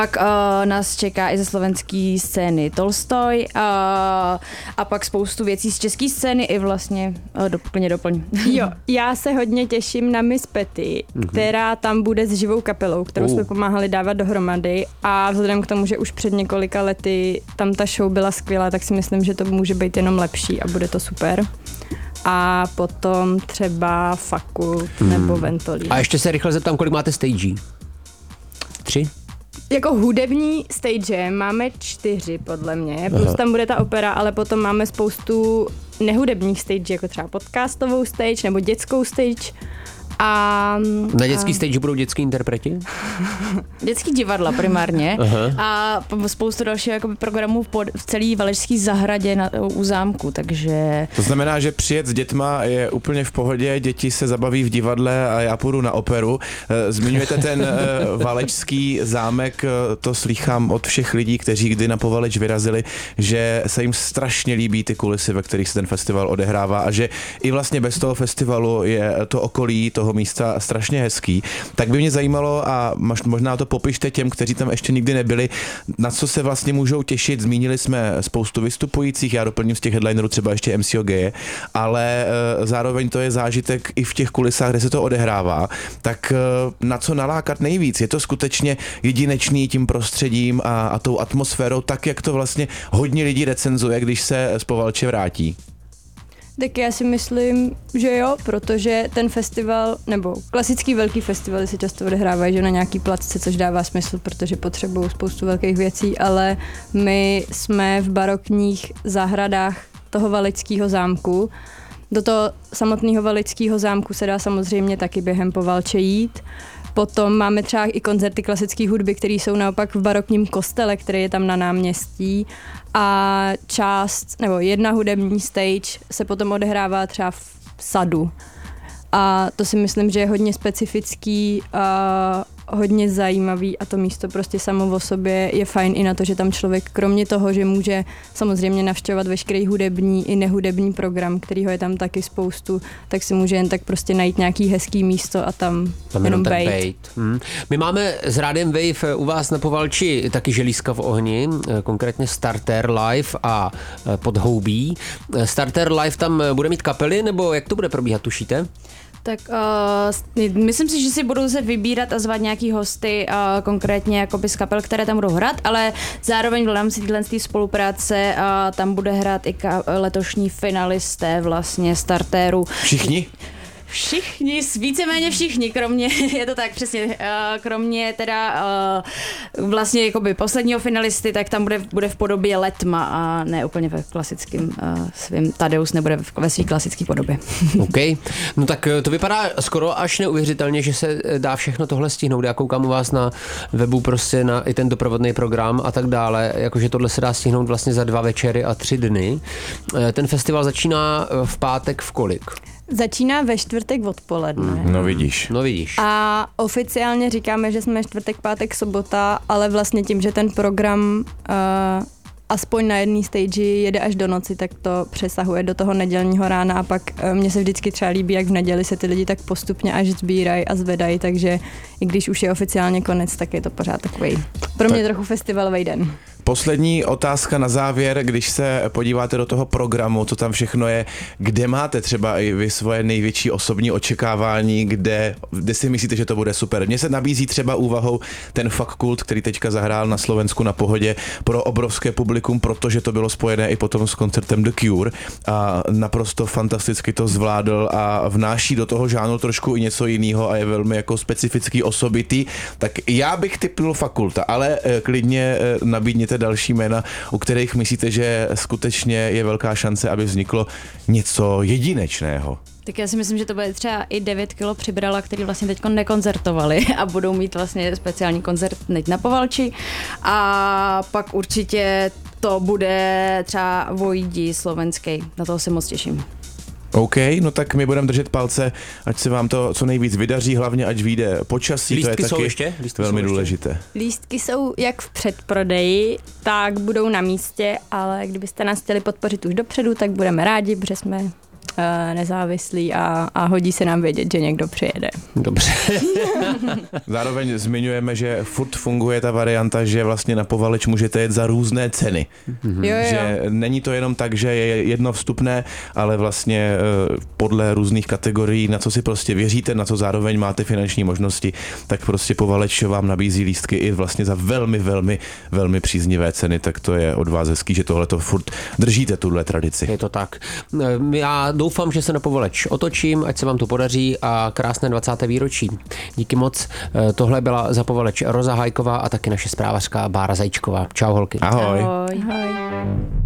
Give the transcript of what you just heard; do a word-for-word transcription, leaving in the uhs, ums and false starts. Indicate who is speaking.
Speaker 1: Tak uh, nás čeká i ze slovenské scény Tolstoj uh, a pak spoustu věcí z české scény i vlastně uh, doplně doplň.
Speaker 2: Jo, já se hodně těším na Miss Petty, mm-hmm. která tam bude s živou kapelou, kterou uh. jsme pomáhali dávat dohromady a vzhledem k tomu, že už před několika lety tam ta show byla skvělá, tak si myslím, že to může být jenom lepší a bude to super. A potom třeba Fakult mm. nebo Ventolin.
Speaker 3: A ještě se rychle zeptám, kolik máte stagí? Tři?
Speaker 2: Jako hudební stage máme čtyři, podle mě, plus Aha. tam bude ta opera, ale potom máme spoustu nehudebních stage, jako třeba podcastovou stage nebo dětskou stage. A,
Speaker 3: na dětský a... stage budou dětský interpreti?
Speaker 1: Dětský divadla primárně. Aha. A spoustu dalších jakoby, programů pod, v celé Velešské zahradě na, u zámku, takže...
Speaker 4: To znamená, že přijet s dětma je úplně v pohodě, děti se zabaví v divadle a já půjdu na operu. Zmiňujete ten Valečský zámek, to slýchám od všech lidí, kteří kdy na Povaleč vyrazili, že se jim strašně líbí ty kulisy, ve kterých se ten festival odehrává a že i vlastně bez toho festivalu je to okolí toho místa strašně hezký. Tak by mě zajímalo a možná to popište těm, kteří tam ještě nikdy nebyli, na co se vlastně můžou těšit. Zmínili jsme spoustu vystupujících, já doplním z těch headlinerů třeba ještě M C O G, ale e, zároveň to je zážitek i v těch kulisách, kde se to odehrává. Tak e, na co nalákat nejvíc? Je to skutečně jedinečný tím prostředím a, a tou atmosférou, tak jak to vlastně hodně lidí recenzuje, když se z Povalče vrátí?
Speaker 2: Tak já si myslím, že jo, protože ten festival, nebo klasický velký festivaly se často odehrávají, že na nějaký placce, což dává smysl, protože potřebují spoustu velkých věcí, ale my jsme v barokních zahradách toho Valického zámku. Do toho samotného Valického zámku se dá samozřejmě taky během Povalče jít. Potom máme třeba i koncerty klasické hudby, které jsou naopak v barokním kostele, který je tam na náměstí. A část, nebo jedna hudební stage se potom odehrává třeba v sadu. A to si myslím, že je hodně specifický a hodně zajímavý a to místo prostě samo o sobě je fajn i na to, že tam člověk kromě toho, že může samozřejmě navštěvovat veškerý hudební i nehudební program, kterýho je tam taky spoustu, tak si může jen tak prostě najít nějaký hezký místo a tam, tam jenom bejt. bejt.
Speaker 3: Hmm. My máme s Rádiem Wave u vás na Povalči taky želízka v ohni, konkrétně Starter Live a Podhoubí. Starter Live tam bude mít kapely, nebo jak to bude probíhat, tušíte?
Speaker 1: Tak uh, myslím si, že si budou se vybírat a zvat nějaký hosty, uh, konkrétně jakoby z kapel, které tam budou hrát, ale zároveň v rámci téhle spolupráce uh, tam bude hrát i ka- letošní finalisté vlastně startéru.
Speaker 4: Všichni?
Speaker 1: Všichni, víceméně všichni, kromě, je to tak přesně, kromě teda vlastně jakoby posledního finalisty, tak tam bude, bude v podobě Letma a ne úplně ve klasickém svým, Tadeus nebude ve své klasické podobě.
Speaker 3: OK, no tak to vypadá skoro až neuvěřitelně, že se dá všechno tohle stihnout. Já koukám u vás na webu prostě na i ten doprovodný program a tak dále, jakože tohle se dá stihnout vlastně za dva večery a tři dny. Ten festival začíná v pátek v kolik?
Speaker 2: Začíná ve čtvrtek odpoledne.
Speaker 4: No vidíš.
Speaker 3: No vidíš.
Speaker 2: A oficiálně říkáme, že jsme čtvrtek, pátek, sobota, ale vlastně tím, že ten program uh, aspoň na jedné stage jede až do noci, tak to přesahuje do toho nedělního rána a pak uh, mně se vždycky třeba líbí, jak v neděli se ty lidi tak postupně až sbírají a zvedají, takže i když už je oficiálně konec, tak je to pořád takový pro mě tak trochu festivalový den.
Speaker 4: Poslední otázka na závěr, když se podíváte do toho programu, co tam všechno je, kde máte třeba i vy svoje největší osobní očekávání, kde, kde si myslíte, že to bude super. Mně se nabízí třeba úvahou ten Fakult, který teďka zahrál na Slovensku na Pohodě pro obrovské publikum, protože to bylo spojené i potom s koncertem The Cure a naprosto fantasticky to zvládl a vnáší do toho žánru trošku i něco jiného a je velmi jako specifický, osobitý. Tak já bych tipnul Fakulta, ale klidně nabídněte další jména, u kterých myslíte, že skutečně je velká šance, aby vzniklo něco jedinečného.
Speaker 1: Tak já si myslím, že to bude třeba i devět kilo přibrala, který vlastně teď nekoncertovali a budou mít vlastně speciální koncert teď na Povalči. A pak určitě to bude třeba Vojdi slovenský. Na toho se moc těším.
Speaker 4: OK, no tak my budeme držet palce, ať se vám to co nejvíc vydaří, hlavně ať vyjde počasí,
Speaker 3: lístky
Speaker 4: to je taky
Speaker 3: ještě? Lístky
Speaker 4: velmi
Speaker 3: jsou
Speaker 4: důležité.
Speaker 2: Ještě? Lístky jsou jak v předprodeji, tak budou na místě, ale kdybyste nás chtěli podpořit už dopředu, tak budeme rádi, protože jsme uh, nezávislí a, a hodí se nám vědět, že někdo přijede.
Speaker 3: Dobře.
Speaker 4: Zároveň zmiňujeme, že furt funguje ta varianta, že vlastně na Povaleč můžete jet za různé ceny.
Speaker 2: Mm-hmm. Jo, jo.
Speaker 4: Že není to jenom tak, že je jedno vstupné, ale vlastně podle různých kategorií, na co si prostě věříte, na co zároveň máte finanční možnosti, tak prostě Povaleč vám nabízí lístky i vlastně za velmi, velmi, velmi příznivé ceny, tak to je od vás hezký, že tohle to furt držíte, tuhle tradici.
Speaker 3: Je to tak. Já doufám, že se na Povaleč otočím, ať se vám to podaří a krásné dvacáté výročí. Díky moc. Tohle byla za Povaleč Roza Hajková a taky naše zprávařka Bára Zajíčková. Čau holky.
Speaker 4: Ahoj.
Speaker 2: Ahoj. Ahoj.